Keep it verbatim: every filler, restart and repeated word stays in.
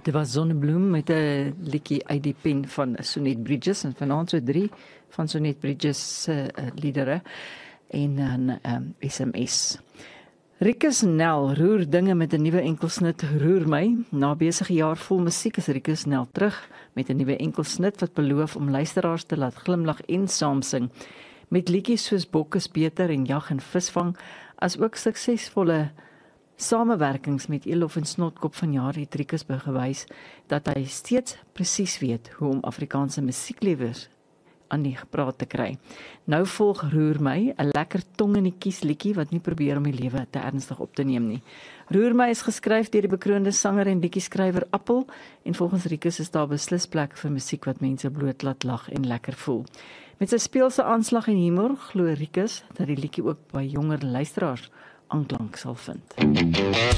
Dit was Zonnebloem met 'n liedjie uit die pen van Sonet Bridges en vanaand so drie van Sonet Bridges se uh, liedere en dan um, S M S. Rikus Nel roer dinge met 'n nuwe enkelsnit roer my. Na besige jaar vol musiek is Rikus Nel terug met 'n nuwe enkelsnit wat beloof om luisteraars te laat glimlag en saam sing. Met liedjies soos Bok is beter en Jag en Visvang, as ook suksesvolle samewerkings met Elof en Snotkop vanjaar het Rikus bewys dat hy steeds presies weet hoe om Afrikaanse musiekliewers aan die gepraat te kry. Nou volg Roer my, 'n lekker tong in die kies liedjie wat nie probeer om die lewe te ernstig op te neem nie. Roer my is geskryf deur die bekroonde sanger en liedjieskrywer Appel en volgens Rikus is daar beslis plek vir musiek wat mense bloot laat lag en lekker voel. Met sy speelse aanslag en humor glo Rikus dat die liedjie ook by jonger luisteraars aanklank sal vind.